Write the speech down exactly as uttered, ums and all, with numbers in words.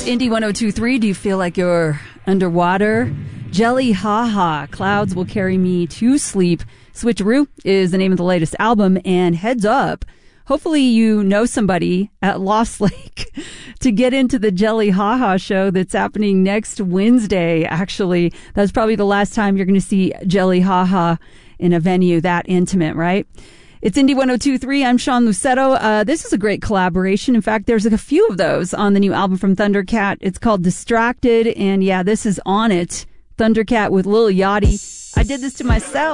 Indy one oh two point three, do you feel like you're underwater? Jelly Ha Ha, Clouds Will Carry Me to Sleep. Switcheroo is the name of the latest album, and heads up, hopefully you know somebody at Lost Lake to get into the Jelly Ha Ha show that's happening next Wednesday. Actually, that's probably the last time you're going to see Jelly Ha Ha in a venue that intimate, right? It's Indy one oh two point three. I'm Sean Lucetto. Uh, this is a great collaboration. In fact, there's a few of those on the new album from Thundercat. It's called Distracted. And yeah, this is on it. Thundercat with Lil Yachty. I did this to myself.